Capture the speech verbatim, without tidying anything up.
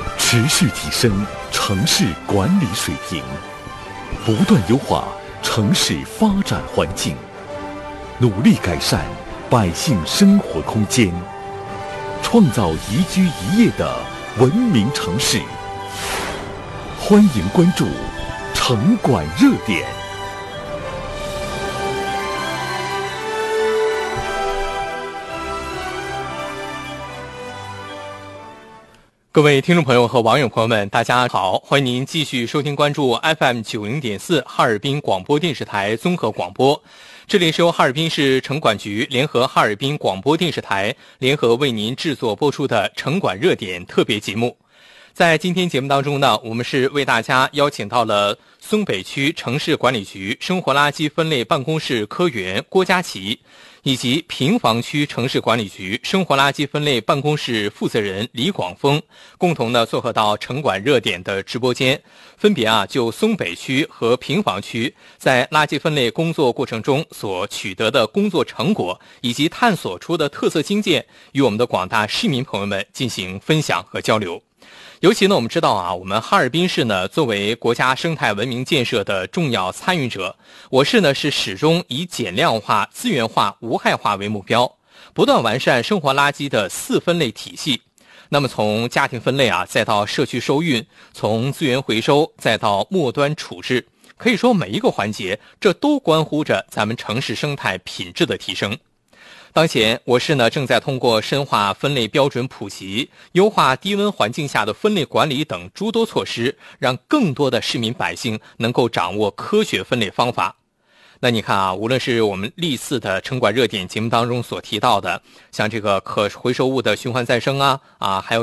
持续提升城市管理水平，不断优化城市发展环境，努力改善百姓生活空间，创造宜居宜业的文明城市。欢迎关注城管热点。 各位听众朋友和网友朋友们，大家好，欢迎您继续收听关注 F M 九十点四 哈尔滨广播电视台综合广播。这里是由哈尔滨市城管局联合哈尔滨广播电视台联合为您制作播出的城管热点特别节目。在今天节目当中呢，我们是为大家邀请到了松北区城市管理局生活垃圾分类办公室科员郭佳琪，以及平房区城市管理局生活垃圾分类办公室负责人李广峰，共同呢做客到城管热点的直播间，分别啊就松北区和平房区在垃圾分类工作过程中所取得的工作成果，以及探索出的特色经验，与我们的广大市民朋友们进行分享和交流。尤其呢，我们知道啊，我们哈尔滨市呢，作为国家生态文明建设的重要参与者，我市呢是始终以减量化、资源化、无害化为目标，不断完善生活垃圾的四分类体系。那么从家庭分类啊，再到社区收运，从资源回收再到末端处置，可以说每一个环节，这都关乎着咱们城市生态品质的提升。当前我市呢正在通过深化分类标准普及、优化低温环境下的分类管理等诸多措施，让更多的市民百姓能够掌握科学分类方法。那你看啊，无论是我们历次的城管热点节目当中所提到的，像这个可回收物的循环再生啊啊，还有